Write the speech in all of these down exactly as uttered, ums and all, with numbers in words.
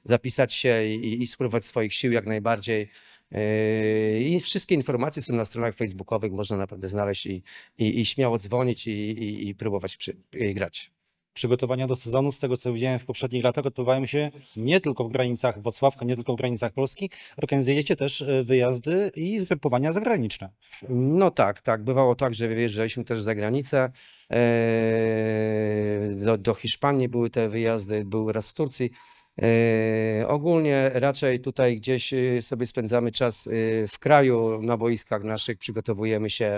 zapisać się i, i spróbować swoich sił jak najbardziej. Yy, I wszystkie informacje są na stronach facebookowych, można naprawdę znaleźć i, i, i śmiało dzwonić i, i, i próbować przy, i grać. Przygotowania do sezonu, z tego co widziałem w poprzednich latach, odbywają się nie tylko w granicach Włocławka, nie tylko w granicach Polski. Organizujecie też wyjazdy i zgrupowania zagraniczne. No tak, tak. Bywało tak, że wyjeżdżaliśmy też za granicę. Do, do Hiszpanii były te wyjazdy, były raz w Turcji. Ogólnie raczej tutaj gdzieś sobie spędzamy czas w kraju, na boiskach naszych, przygotowujemy się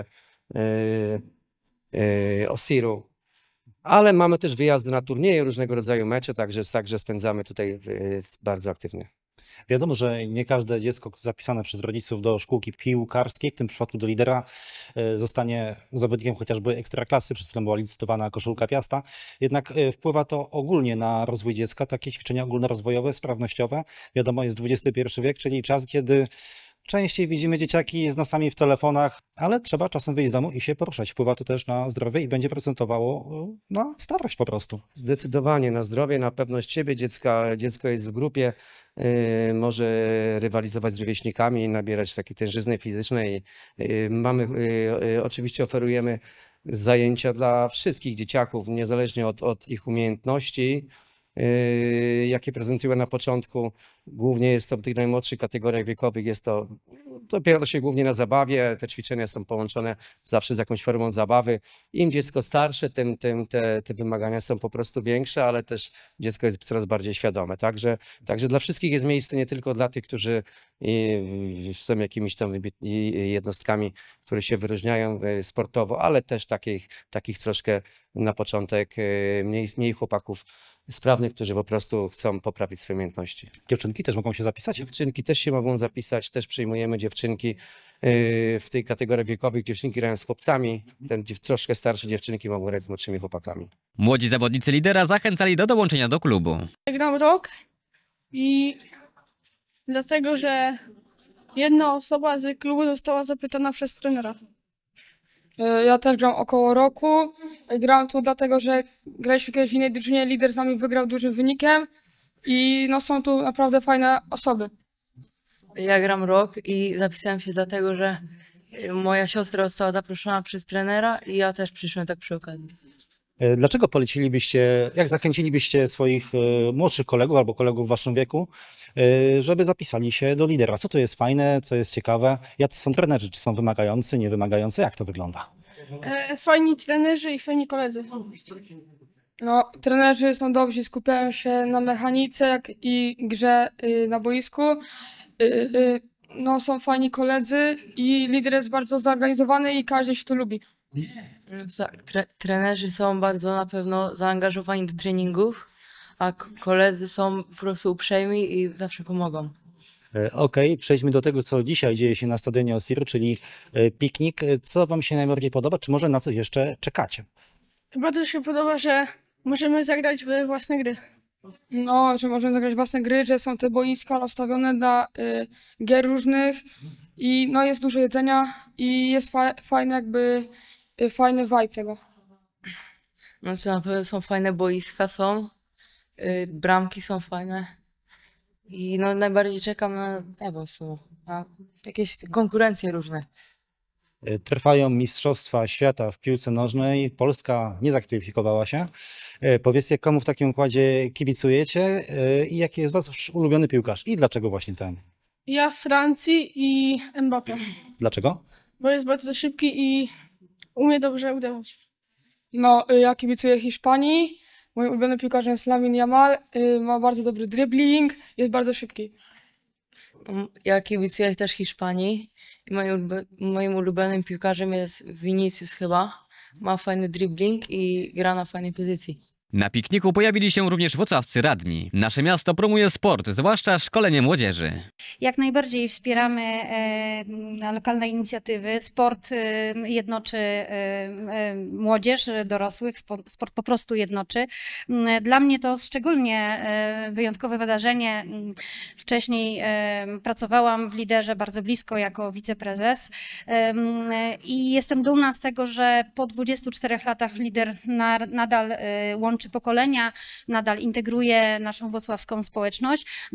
Osiru. Ale mamy też wyjazdy na turnieje, różnego rodzaju mecze, także, także spędzamy tutaj bardzo aktywnie. Wiadomo, że nie każde dziecko zapisane przez rodziców do szkółki piłkarskiej, w tym przypadku do lidera, zostanie zawodnikiem chociażby ekstraklasy. Przed chwilą była licytowana koszulka Piasta. Jednak wpływa to ogólnie na rozwój dziecka, takie ćwiczenia ogólnorozwojowe, sprawnościowe. Wiadomo, jest dwudziesty pierwszy wiek, czyli czas, kiedy częściej widzimy dzieciaki z nosami w telefonach, ale trzeba czasem wyjść z domu i się poruszać. Wpływa to też na zdrowie i będzie procentowało na starość po prostu. Zdecydowanie na zdrowie, na pewność siebie dziecka. Dziecko jest w grupie, yy, może rywalizować z rówieśnikami, nabierać takiej tężyzny fizycznej. Yy, mamy, yy, oczywiście oferujemy zajęcia dla wszystkich dzieciaków, niezależnie od, od ich umiejętności, Yy, jakie prezentują na początku. Głównie jest to w tych najmłodszych kategoriach wiekowych, jest to, to opiera się głównie na zabawie. Te ćwiczenia są połączone zawsze z jakąś formą zabawy. Im dziecko starsze, tym, tym te, te wymagania są po prostu większe, ale też dziecko jest coraz bardziej świadome. Także, także dla wszystkich jest miejsce, nie tylko dla tych, którzy yy, są jakimiś tam jednostkami, które się wyróżniają sportowo, ale też takich, takich troszkę na początek yy, mniej, mniej chłopaków sprawnych, którzy po prostu chcą poprawić swoje umiejętności. Dziewczynki też mogą się zapisać? Dziewczynki też się mogą zapisać, też przyjmujemy dziewczynki yy, w tej kategorii wiekowych. Dziewczynki grają z chłopcami, ten troszkę starsze dziewczynki mogą grać z młodszymi chłopakami. Młodzi zawodnicy lidera zachęcali do dołączenia do klubu. Gram rok i dlatego, że jedna osoba z klubu została zapytana przez trenera. Ja też gram około roku. Gram tu dlatego, że graliśmy kiedyś w innej drużynie, lider z nami wygrał dużym wynikiem i no są tu naprawdę fajne osoby. Ja gram rok i zapisałem się dlatego, że moja siostra została zaproszona przez trenera i ja też przyszłem tak przy okazji. Dlaczego polecilibyście, jak zachęcilibyście swoich młodszych kolegów albo kolegów w waszym wieku, żeby zapisali się do lidera? Co to jest fajne, co jest ciekawe? Jacy są trenerzy? Czy są wymagający, niewymagający? Jak to wygląda? E, fajni trenerzy i fajni koledzy. No, trenerzy są dobrzy, skupiają się na mechanice jak i grze y, na boisku. Y, y, no, są fajni koledzy i lider jest bardzo zorganizowany i każdy się tu lubi. Tre trenerzy są bardzo na pewno zaangażowani do treningów, a koledzy są po prostu uprzejmi i zawsze pomogą. Okej, okay, przejdźmy do tego, co dzisiaj dzieje się na stadionie Osiru, czyli piknik. Co wam się najbardziej podoba? Czy może na coś jeszcze czekacie? Bardzo się podoba, że możemy zagrać we własne gry. No, że możemy zagrać własne gry, że są te boiska rozstawione dla y, gier różnych i no jest dużo jedzenia i jest fa fajny jakby y, fajny vibe tego. No co na pewno są fajne boiska, są, y, bramki są fajne i no najbardziej czekam na, nie wiem, na jakieś konkurencje różne. Trwają Mistrzostwa Świata w piłce nożnej. Polska nie zakwalifikowała się. Powiedzcie, komu w takim układzie kibicujecie i jaki jest wasz ulubiony piłkarz i dlaczego właśnie ten? Ja Francji i Mbappé. Dlaczego? Bo jest bardzo szybki i umie dobrze uderzać. No, ja kibicuję Hiszpanii. Moim ulubionym piłkarzem jest Lamine Yamal. Ma bardzo dobry dribbling, jest bardzo szybki. Ja kibicuję też Hiszpanii i moim, moim ulubionym piłkarzem jest Vinicius chyba. Ma fajny dribbling i gra na fajnej pozycji. Na pikniku pojawili się również włocławscy radni. Nasze miasto promuje sport, zwłaszcza szkolenie młodzieży. Jak najbardziej wspieramy e, lokalne inicjatywy. Sport e, jednoczy e, e, młodzież, dorosłych, sport, sport po prostu jednoczy. Dla mnie to szczególnie e, wyjątkowe wydarzenie. Wcześniej e, pracowałam w liderze bardzo blisko jako wiceprezes e, i jestem dumna z tego, że po dwudziestu czterech latach lider na, nadal e, łączy pokolenia, nadal integruje naszą włocławską społeczność.